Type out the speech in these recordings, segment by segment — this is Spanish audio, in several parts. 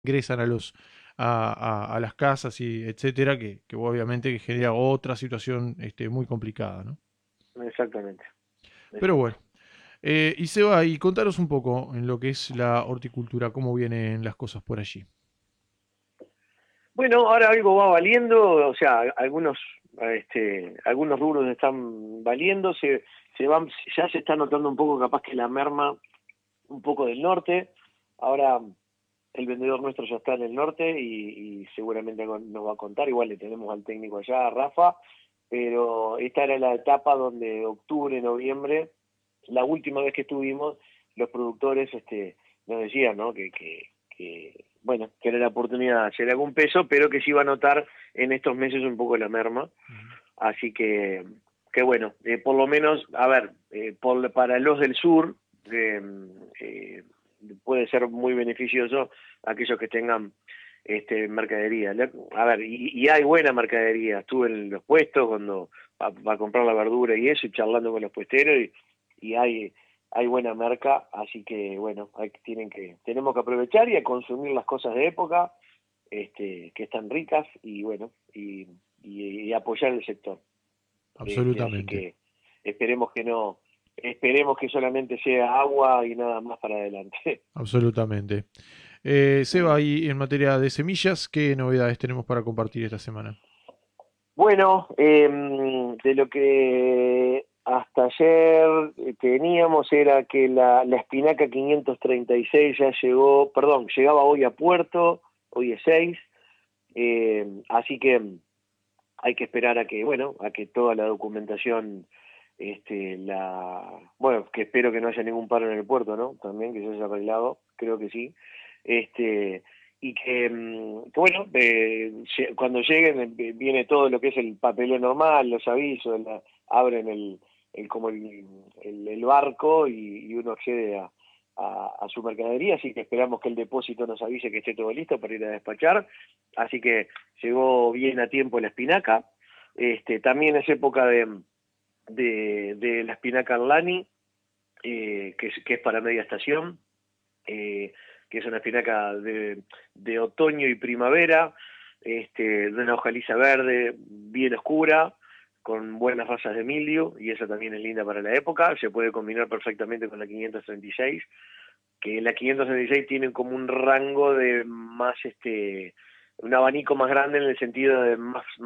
ingresan a las casas y etcétera, que obviamente que genera otra situación muy complicada, ¿no? Exactamente, Pero exacto. bueno. Y Seba, y contaros un poco en lo que es la horticultura, cómo vienen las cosas por allí. Bueno, ahora algo va valiendo, o sea, algunos rubros están valiendo, se van, ya se está notando un poco capaz que la merma un poco del norte. Ahora el vendedor nuestro ya está en el norte y seguramente nos va a contar, igual le tenemos al técnico allá, a Rafa, pero esta era la etapa donde octubre, noviembre, la última vez que estuvimos, los productores nos decían, ¿no? Bueno, que era la oportunidad de hacer algún peso, pero que se iba a notar en estos meses un poco la merma. Ujú. Así que bueno, por lo menos, a ver, para los del sur, eh, eh, puede ser muy beneficioso aquellos que tengan mercadería. A ver, y hay buena mercadería. Estuve en los puestos cuando va a comprar la verdura y eso, y charlando con los puesteros, y hay buena merca, así que bueno, tenemos que aprovechar y a consumir las cosas de época, que están ricas, y bueno, y apoyar el sector. Así Absolutamente, que esperemos que no, esperemos que solamente sea agua y nada más para adelante. absolutamente. Seba, y en materia de semillas, ¿qué novedades tenemos para compartir esta semana? Bueno, de lo que hasta ayer teníamos era que la espinaca 536 ya llegó, perdón, llegaba hoy a puerto, hoy es 6, así que hay que esperar a que, bueno, a que toda la documentación, bueno, que espero que no haya ningún paro en el puerto, ¿no? También que se haya arreglado, creo que sí. Este, y que bueno, cuando lleguen viene todo lo que es el papeleo normal, los avisos, abren como el barco y uno accede a su mercadería, así que esperamos que el depósito nos avise que esté todo listo para ir a despachar. Así que llegó bien a tiempo la espinaca. También es época de la espinaca Arlani, que es para media estación, eh, que es una espinaca de otoño y primavera, de una hojaliza verde bien oscura, con buenas razas de mildio, y esa también es linda para la época. Se puede combinar perfectamente con la 536, que la 536 tiene como un rango de más, un abanico más grande en el sentido de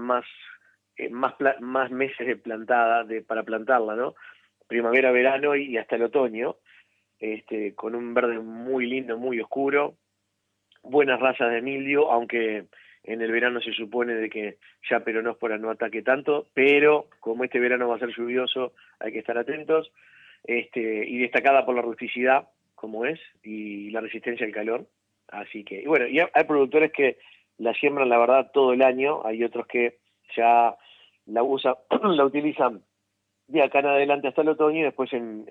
más meses de plantada, para plantarla, ¿no? Primavera, verano y hasta el otoño, con un verde muy lindo, muy oscuro, buenas razas de mildio, aunque en el verano se supone de que ya Peronospora no ataque tanto, pero como este verano va a ser lluvioso, hay que estar atentos, y destacada por la rusticidad, como es, y la resistencia al calor. Así que, y bueno, y hay productores que la siembran, la verdad, todo el año, hay otros que ya la utilizan de acá en adelante hasta el otoño, y después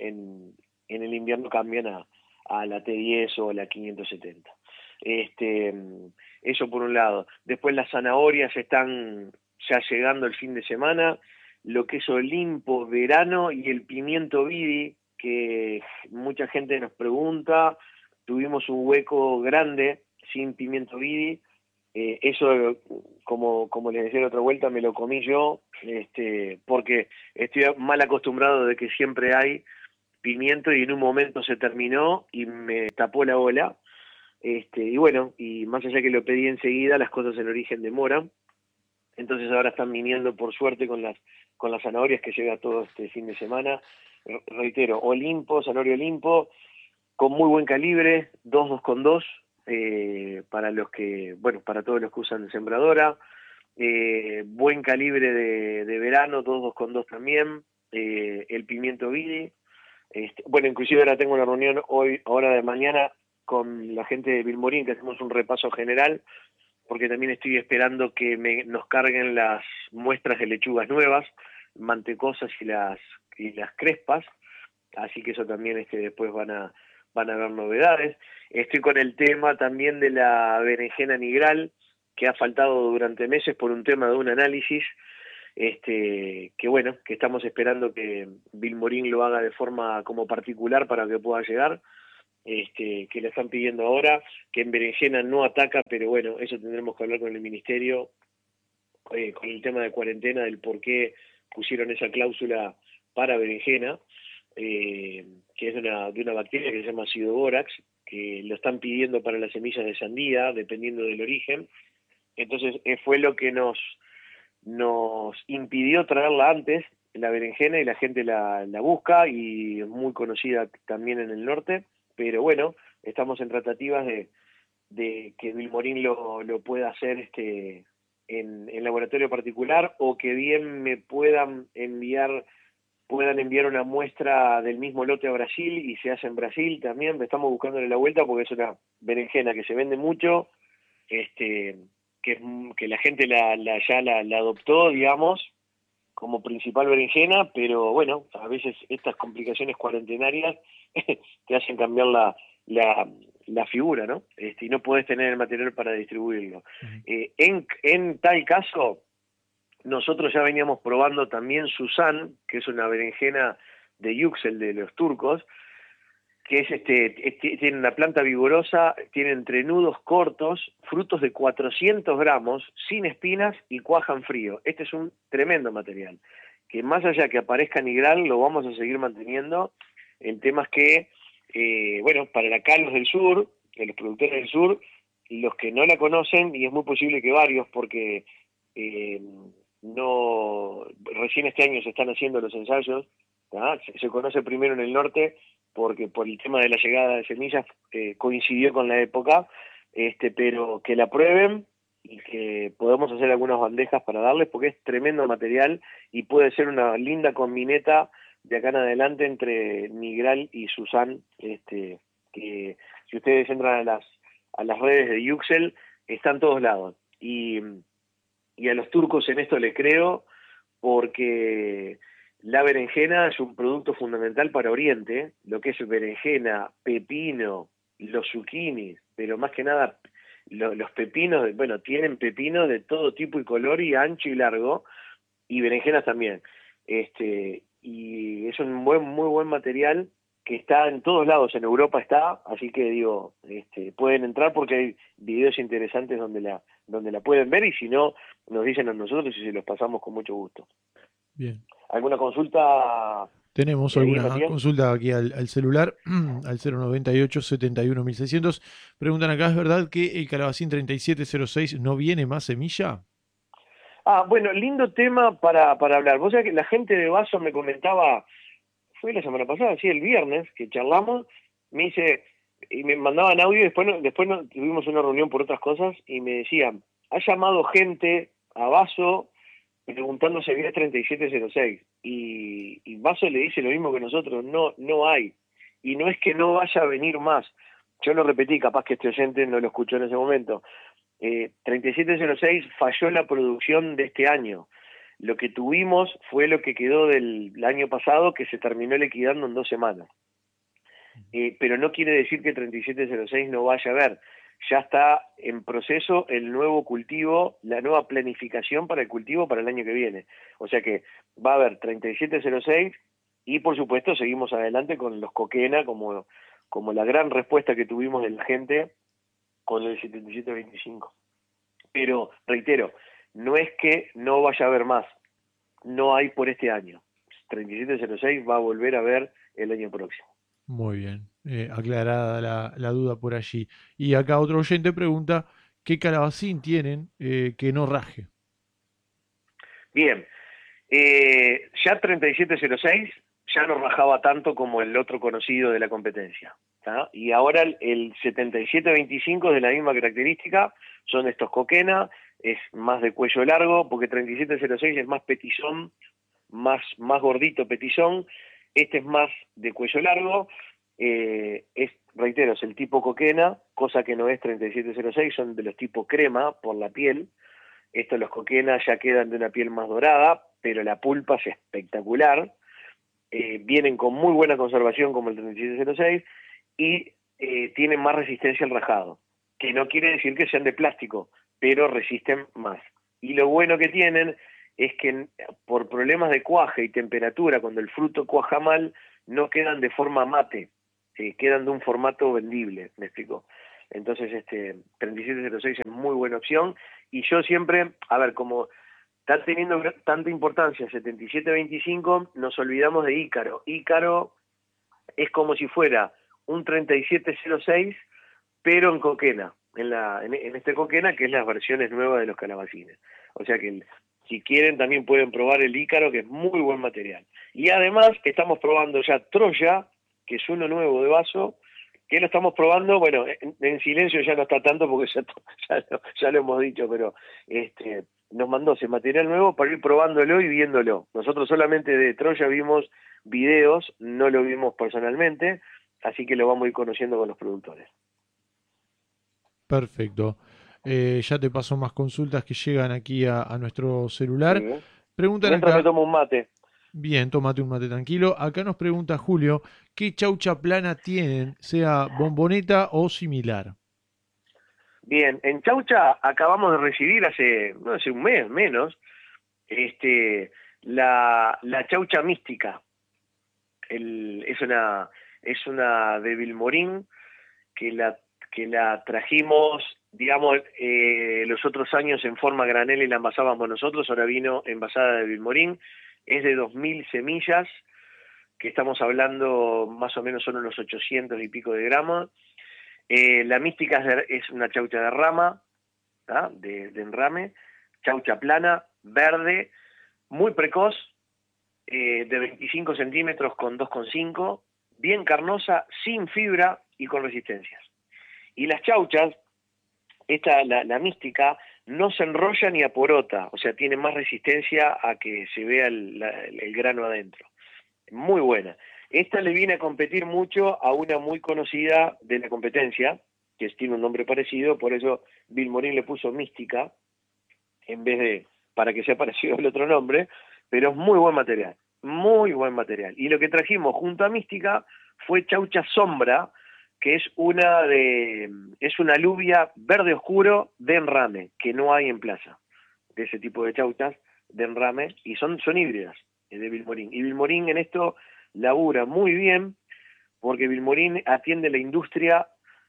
en el invierno cambian a la T10 o la 570. Este, Eso por un lado. Después las zanahorias están ya llegando el fin de semana, lo que es Olimpo, verano, y el pimiento vidi, que mucha gente nos pregunta. Tuvimos un hueco grande sin pimiento vidi. Eso, como les decía la otra vuelta, me lo comí yo, porque estoy mal acostumbrado de que siempre hay pimiento, y en un momento se terminó y me tapó la ola. Y bueno, y más allá que lo pedí enseguida, las cosas en origen demoran. Entonces ahora están viniendo por suerte con las zanahorias, que llega todo este fin de semana. Reitero, Olimpo, zanahoria Olimpo, con muy buen calibre, 2,2, para los que, bueno, para todos los que usan sembradora. Buen calibre de verano, 2,2 también. El pimiento vidi. Bueno, inclusive ahora tengo una reunión hoy, ahora de mañana, con la gente de Vilmorín, que hacemos un repaso general, porque también estoy esperando que nos carguen las muestras de lechugas nuevas, mantecosas y las crespas, así que eso también, después van a haber novedades. Estoy con el tema también de la berenjena nigral, que ha faltado durante meses por un tema de un análisis, que bueno, que estamos esperando que Vilmorín lo haga de forma como particular para que pueda llegar. que la están pidiendo ahora, que en berenjena no ataca, pero bueno, eso tendremos que hablar con el ministerio, con el tema de cuarentena, del por qué pusieron esa cláusula para berenjena, que es de una bacteria que se llama Pseudoborax, que lo están pidiendo para las semillas de sandía, dependiendo del origen. Entonces fue lo que nos impidió traerla antes, la berenjena, y la gente la busca y es muy conocida también en el norte, pero bueno, estamos en tratativas de que Vilmorín lo pueda hacer en laboratorio particular, o que bien me puedan enviar una muestra del mismo lote a Brasil y se hace en Brasil también. Estamos buscándole la vuelta porque es una berenjena que se vende mucho, que la gente ya la adoptó, digamos, como principal berenjena, pero bueno, a veces estas complicaciones cuarentenarias te hacen cambiar la figura, ¿no? Y no puedes tener el material para distribuirlo. Ujú. En tal caso, nosotros ya veníamos probando también Susan, que es una berenjena de Yüksel, de los turcos, que tiene una planta vigorosa, tiene entrenudos cortos, frutos de 400 gramos, sin espinas y cuajan frío. Este es un tremendo material, que más allá que aparezca nigral, lo vamos a seguir manteniendo. El tema es que, bueno, para acá los del sur, los productores del sur, los que no la conocen, y es muy posible que varios, porque eh, no recién este año se están haciendo los ensayos, ¿tá? Se conoce primero en el norte, porque por el tema de la llegada de semillas coincidió con la época, pero que la prueben y que podamos hacer algunas bandejas para darles, porque es tremendo material y puede ser una linda combineta de acá en adelante entre Migral y Susan, que si ustedes entran a las redes de Yüksel, están todos lados. Y a los turcos en esto les creo, porque la berenjena es un producto fundamental para Oriente, lo que es berenjena, pepino, los zucchinis, pero más que nada los pepinos, bueno, tienen pepinos de todo tipo y color, y ancho y largo, y berenjenas también. Y es un muy buen material que está en todos lados, en Europa está, así que digo, pueden entrar porque hay videos interesantes donde la pueden ver, y si no, nos dicen a nosotros y se los pasamos con mucho gusto. Bien. ¿Alguna consulta Tenemos ahí, alguna Matías? consulta aquí al celular, al 098-71.600. Preguntan acá, ¿es verdad que el calabacín 3706 no viene más semilla? Ah, bueno, lindo tema para hablar. Vos sabés que la gente de Vaso me comentaba, fue la semana pasada, sí, el viernes, que charlamos, me dice, y me mandaban audio, y después tuvimos una reunión por otras cosas, y me decían, ha llamado gente a Vaso preguntando si había 3706, y Vaso le dice lo mismo que nosotros, no hay, y no es que no vaya a venir más. Yo lo repetí, capaz que este oyente no lo escuchó en ese momento. 3706 falló la producción de este año. Lo que tuvimos fue lo que quedó del año pasado, que se terminó liquidando en 2 semanas. Pero no quiere decir que 3706 no vaya a haber. Ya está en proceso el nuevo cultivo, la nueva planificación para el cultivo para el año que viene. O sea que va a haber 3706, y por supuesto seguimos adelante con los coquena, como la gran respuesta que tuvimos de la gente con el 7725. Pero, reitero, no es que no vaya a haber más, no hay por este año. 3706 va a volver a ver el año próximo. Muy bien, aclarada la duda por allí. Y acá otro oyente pregunta, ¿qué calabacín tienen que no raje? Bien, ya 3706 ya no rajaba tanto como el otro conocido de la competencia, ¿tá? Y ahora el 7725 es de la misma característica, son estos coquena, es más de cuello largo, porque 3706 es más petizón, más gordito petizón, este es más de cuello largo, reitero, es el tipo coquena, cosa que no es 3706, son de los tipo crema por la piel. Estos, los coquena, ya quedan de una piel más dorada, pero la pulpa es espectacular. Vienen con muy buena conservación como el 3706, y tienen más resistencia al rajado, que no quiere decir que sean de plástico, pero resisten más. Y lo bueno que tienen es que por problemas de cuaje y temperatura, cuando el fruto cuaja mal, no quedan de forma mate, quedan de un formato vendible, me explico. Entonces, 3706 es muy buena opción, y yo siempre, a ver, como está teniendo tanta importancia 7725, nos olvidamos de Ícaro. Ícaro es como si fuera un 3706, pero en coquena, en este coquena, que es las versiones nuevas de los calabacines. O sea que si quieren también pueden probar el Ícaro, que es muy buen material. Y además estamos probando ya Troya, que es uno nuevo de vaso, que lo estamos probando, bueno, en silencio ya no está tanto porque ya lo hemos dicho, pero nos mandó ese material nuevo para ir probándolo y viéndolo. Nosotros solamente de Troya vimos videos, no lo vimos personalmente, así que lo vamos a ir conociendo con los productores. Perfecto. Ya te paso más consultas que llegan aquí a nuestro Sí. celular. Preguntan Mientras me acá, tomo un mate. bien, tómate un mate tranquilo. Acá nos pregunta Julio, ¿qué chaucha plana tienen, sea bomboneta o similar? Bien, en Chaucha acabamos de recibir hace, no sé, un mes menos, este, la Chaucha mística. Es una de Vilmorín que la trajimos, digamos, los otros años en forma granel y la envasábamos nosotros, ahora vino envasada de Vilmorín, es de 2000 semillas, que estamos hablando más o menos son unos 800 y pico de gramos. La mística es una chaucha de rama, ¿tá? De enrame, chaucha plana, verde, muy precoz, de 25 centímetros con 2,5, bien carnosa, sin fibra y con resistencias. Y las chauchas, la mística, no se enrolla ni aporota, o sea, tiene más resistencia a que se vea el grano adentro. Muy buena. Esta le viene a competir mucho a una muy conocida de la competencia, que tiene un nombre parecido, por eso Bill Morín le puso mística, en vez de, para que sea parecido al otro nombre, pero es muy buen material, muy buen material. Y lo que trajimos junto a mística fue chaucha sombra, que es una alubia verde oscuro de enrame, que no hay en plaza, de ese tipo de chauchas de enrame, y son híbridas, de Vilmorín. Y Vilmorín en esto labura muy bien, porque Vilmorín atiende la industria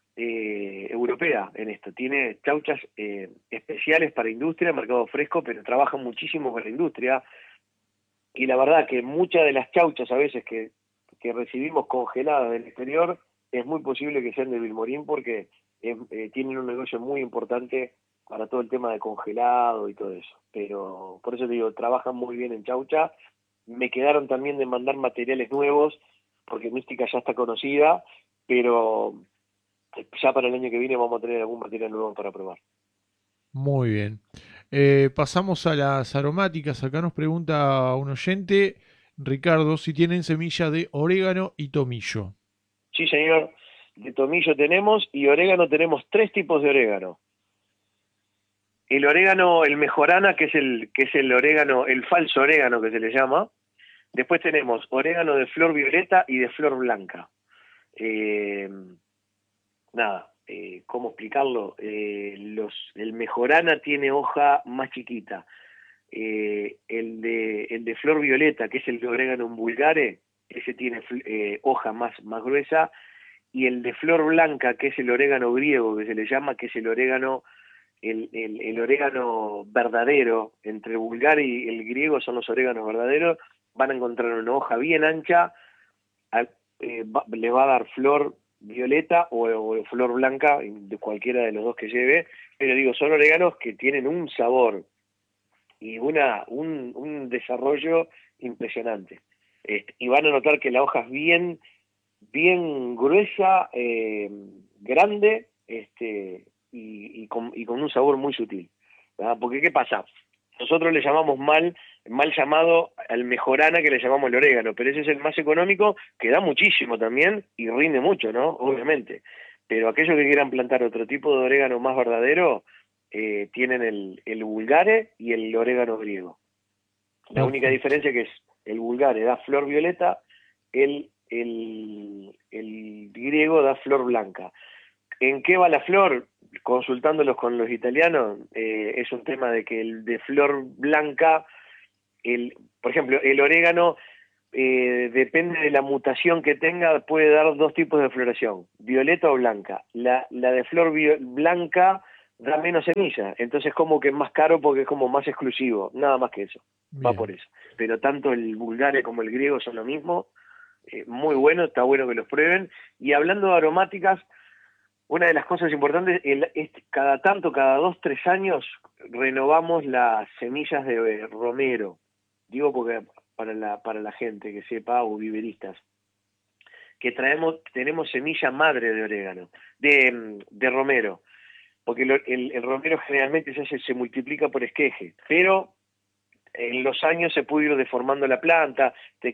europea en esto. Tiene chauchas especiales para industria, mercado fresco, pero trabaja muchísimo con la industria. Y la verdad que muchas de las chauchas a veces que recibimos congeladas del exterior, es muy posible que sean de Vilmorín porque tienen un negocio muy importante para todo el tema de congelado y todo eso. Pero por eso te digo, trabajan muy bien en chaucha. Me quedaron también de mandar materiales nuevos, porque Mística ya está conocida, pero ya para el año que viene vamos a tener algún material nuevo para probar. Muy bien. Pasamos a las aromáticas. Acá nos pregunta un oyente, Ricardo, si tienen semilla de orégano y tomillo. Sí, señor, de tomillo tenemos, y orégano tenemos tres tipos de orégano. El orégano, el mejorana, que es el orégano, el falso orégano que se le llama. Después tenemos orégano de flor violeta y de flor blanca. Eh, ¿Cómo explicarlo? El mejorana tiene hoja más chiquita. El de flor violeta, que es el de orégano vulgare, ese tiene hoja más gruesa. Y el de flor blanca, que es el orégano griego, que se le llama, que es el orégano verdadero. Entre el vulgar y el griego son los oréganos verdaderos. Van a encontrar una hoja bien ancha, le va a dar flor violeta o flor blanca, de cualquiera de los dos que lleve, pero digo, son oréganos que tienen un sabor y un desarrollo impresionante. Y van a notar que la hoja es bien gruesa, grande, y con un sabor muy sutil, ¿verdad? Porque ¿qué pasa? Nosotros le llamamos mal llamado al mejorana, que le llamamos el orégano, pero ese es el más económico, que da muchísimo también y rinde mucho, ¿no? Obviamente. Pero aquellos que quieran plantar otro tipo de orégano más verdadero, tienen el vulgare y el orégano griego. La única Perfecto. diferencia que es el vulgare da flor violeta, el griego da flor blanca. ¿En qué va la flor? Consultándolos con los italianos, es un tema de que el de flor blanca, por ejemplo, el orégano depende de la mutación que tenga, puede dar dos tipos de floración, violeta o blanca. La de flor blanca da menos semilla, entonces como que es más caro porque es como más exclusivo, nada más que eso, va por Bien, eso. Pero tanto el vulgare como el griego son lo mismo, muy bueno, está bueno que los prueben. Y hablando de aromáticas, una de las cosas importantes es cada 2, 3 años renovamos las semillas de romero. Digo porque para la gente que sepa o viveristas, que tenemos semilla madre de orégano, de romero, porque el romero generalmente se multiplica por esqueje, pero en los años se puede ir deformando la planta,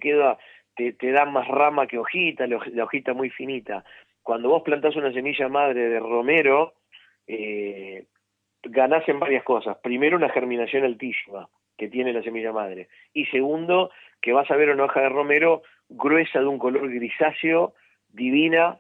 te da más rama que hojita, la hojita muy finita. Cuando vos plantás una semilla madre de romero, eh, ganás en varias cosas. Primero, una germinación altísima que tiene la semilla madre. Y segundo, que vas a ver una hoja de romero gruesa de un color grisáceo, divina,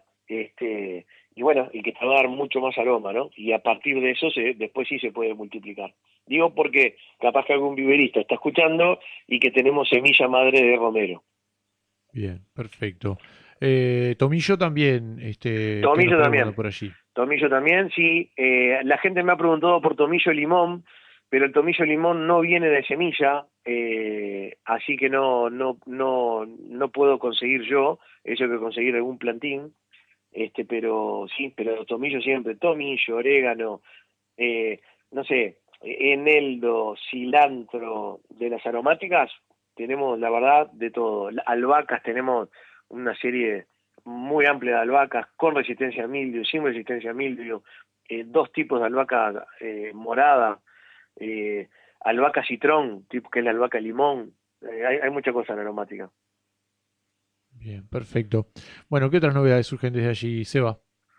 y bueno, y que te va a dar mucho más aroma, ¿no? Y a partir de eso después sí se puede multiplicar. Digo porque capaz que algún viverista está escuchando y que tenemos semilla madre de romero. bien, perfecto. Tomillo también, ¿qué nos Tomillo puede también. contar por allí? Tomillo también, sí. La gente me ha preguntado por tomillo limón, pero el tomillo limón no viene de semilla, así que no puedo conseguir yo, eso hay que conseguir algún plantín, pero sí, pero tomillo siempre, tomillo, orégano, eh, no sé, eneldo, cilantro, de las aromáticas, tenemos la verdad de todo. Albahacas, tenemos una serie muy amplia de albahacas con resistencia a mildio, sin resistencia a mildio, dos tipos de albahaca morada, eh, albahaca citrón, tipo que es la albahaca limón, hay mucha cosa en aromática. Bien, perfecto. Bueno, ¿qué otras novedades surgen desde allí, Seba?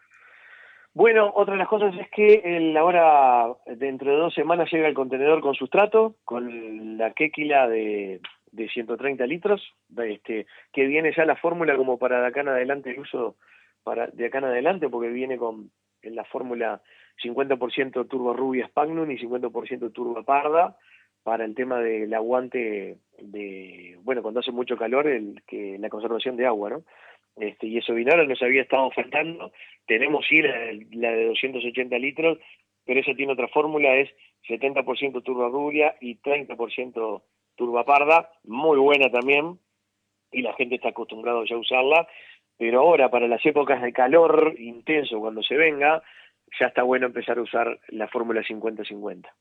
Bueno, otra de las cosas es que ahora, dentro de 2 semanas, llega el contenedor con sustrato, con la quéquila de 130 litros, que viene ya la fórmula como para de acá en adelante el uso, para de acá en adelante, porque viene con en la fórmula 50% turba rubia Spagnum y 50% turba parda, para el tema del aguante bueno, cuando hace mucho calor, la conservación de agua, ¿no? Y eso vino ahora, nos había estado faltando. Tenemos sí la de 280 litros, pero esa tiene otra fórmula, es 70% turba rubia y 30% turba parda, muy buena también, y la gente está acostumbrada ya a usarla, pero ahora para las épocas de calor intenso, cuando se venga, ya está bueno empezar a usar la fórmula 50-50.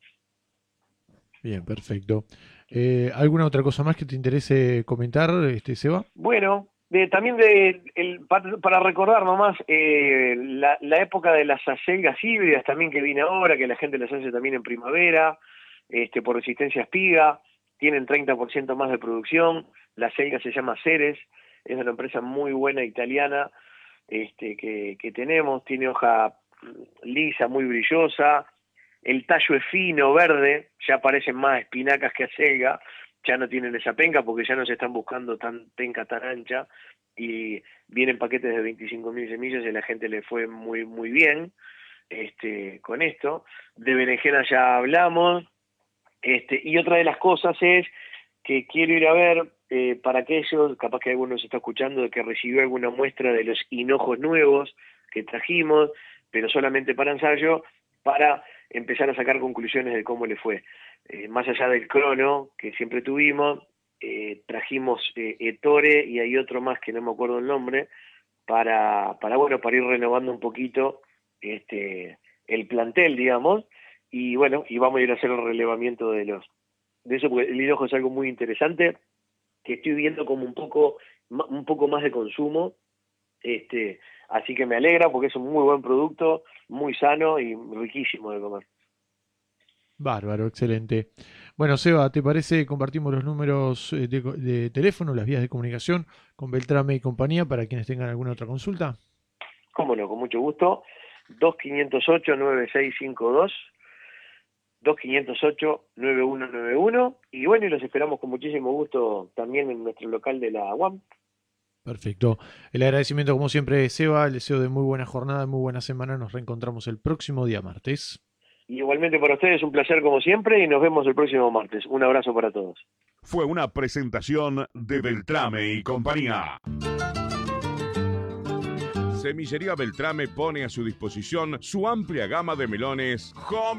Bien, perfecto. ¿Alguna otra cosa más que te interese comentar, Seba? Bueno, también para recordar nomás, la época de las acelgas híbridas también que viene ahora, que la gente las hace también en primavera, por resistencia a espiga, tienen 30% más de producción, la acelga se llama Ceres, es una empresa muy buena italiana, que tenemos, tiene hoja lisa, muy brillosa, el tallo es fino, verde, ya parecen más espinacas que acelga, ya no tienen esa penca porque ya no se están buscando tan penca tan ancha y vienen paquetes de 25.000 semillas y a la gente le fue muy muy bien con esto. De berenjena ya hablamos, y otra de las cosas es que quiero ir a ver para aquellos, capaz que alguno se está escuchando, de que recibió alguna muestra de los hinojos nuevos que trajimos, pero solamente para ensayo, para empezar a sacar conclusiones de cómo le fue. Más allá del crono que siempre tuvimos, trajimos Ettore y hay otro más que no me acuerdo el nombre, bueno, para ir renovando un poquito el plantel, digamos, y bueno, y vamos a ir a hacer el relevamiento de eso, porque el hinojo es algo muy interesante, que estoy viendo como un poco más de consumo, así que me alegra porque es un muy buen producto, muy sano y riquísimo de comer. Bárbaro, excelente. Bueno, Seba, ¿te parece compartimos los números de teléfono, las vías de comunicación con Beltrame y compañía para quienes tengan alguna otra consulta? Cómo no, con mucho gusto. 2508-9652, 2508-9191, y bueno, y los esperamos con muchísimo gusto también en nuestro local de la UAM. Perfecto. El agradecimiento, como siempre, Seba. El deseo de muy buena jornada, muy buena semana. Nos reencontramos el próximo día martes. Y igualmente para ustedes un placer como siempre y nos vemos el próximo martes. Un abrazo para todos. Fue una presentación de Beltrame y compañía. Semillería Beltrame pone a su disposición su amplia gama de melones Home